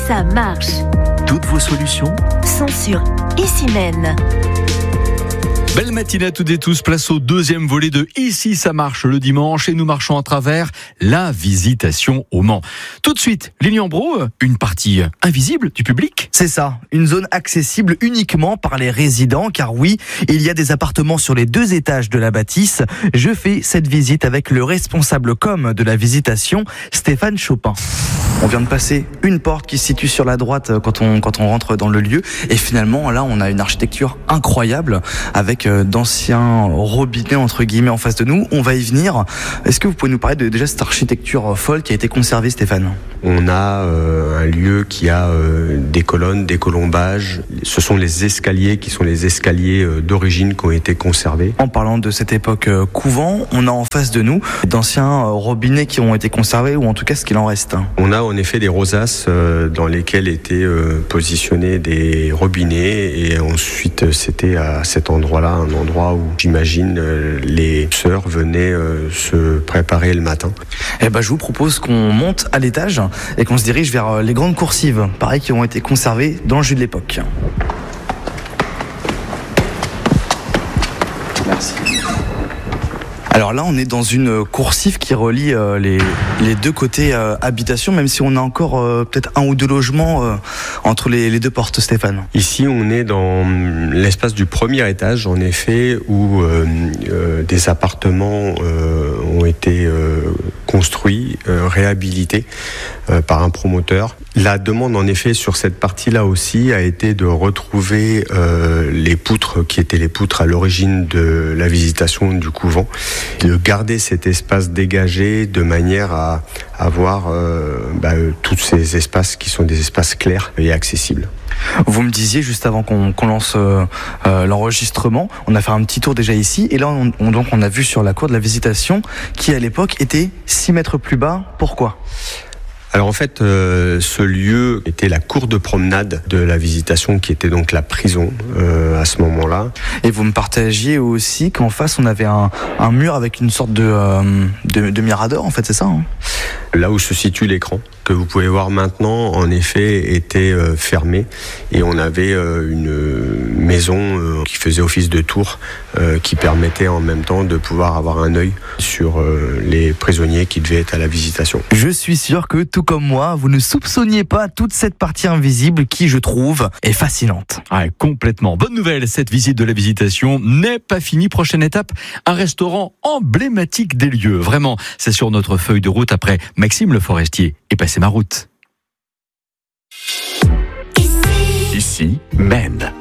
ça marche. Toutes vos solutions Sont sur Ici Mène. Belle matinée à toutes et tous, place au deuxième volet de Ici ça marche le dimanche et nous marchons à travers la visitation au Mans. Tout de suite, Lilian-Bro, une partie invisible du public. C'est ça, une zone accessible uniquement par les résidents, car oui, il y a des appartements sur les 2 étages de la bâtisse. Je fais cette visite avec le responsable com de la visitation, Stéphane Chopin. On vient de passer une porte qui se situe sur la droite quand on rentre dans le lieu, et finalement là on a une architecture incroyable avec d'anciens robinets entre guillemets en face de nous. On va y venir. Est-ce que vous pouvez nous parler de déjà cette architecture folle qui a été conservée, Stéphane ? On a un lieu qui a des colonnes, des colombages. Ce sont les escaliers qui sont les escaliers d'origine qui ont été conservés. En parlant de cette époque couvent, on a en face de nous d'anciens robinets qui ont été conservés, ou en tout cas ce qu'il en reste. On a en effet des rosaces dans lesquelles étaient positionnés des robinets, et ensuite c'était à cet endroit-là, un endroit où j'imagine les sœurs venaient se préparer le matin. Eh ben, je vous propose qu'on monte à l'étage et qu'on se dirige vers les grandes coursives, pareil, qui ont été conservées dans le jus de l'époque. Merci. Alors là, on est dans une coursive qui relie les 2 côtés habitation, même si on a encore peut-être 1 ou 2 logements entre les 2 portes, Stéphane. Ici, on est dans l'espace du premier étage, en effet, où des appartements ont été construits, réhabilités par un promoteur. La demande, en effet, sur cette partie-là aussi, a été de retrouver les poutres qui étaient les poutres à l'origine de la visitation du couvent, de garder cet espace dégagé de manière à avoir tous ces espaces qui sont des espaces clairs et accessibles. Vous me disiez juste avant qu'on lance l'enregistrement, on a fait un petit tour déjà ici, et là on a vu sur la cour de la visitation qui à l'époque était 6 mètres plus bas. Pourquoi ? Alors en fait, ce lieu était la cour de promenade de la visitation, qui était donc la prison à ce moment-là. Et vous me partagiez aussi qu'en face on avait un mur avec une sorte de mirador, en fait, c'est ça, hein ? Là où se situe l'écran, que vous pouvez voir maintenant, en effet, était fermé, et on avait une maison qui faisait office de tour, qui permettait en même temps de pouvoir avoir un œil sur les prisonniers qui devaient être à la visitation. Je suis sûr que, tout comme moi, vous ne soupçonniez pas toute cette partie invisible qui, je trouve, est fascinante. Ah, complètement. Bonne nouvelle, cette visite de la visitation n'est pas finie. Prochaine étape, un restaurant emblématique des lieux. Vraiment, c'est sur notre feuille de route après Maxime Le Forestier et Passer ma route. Ici Mène.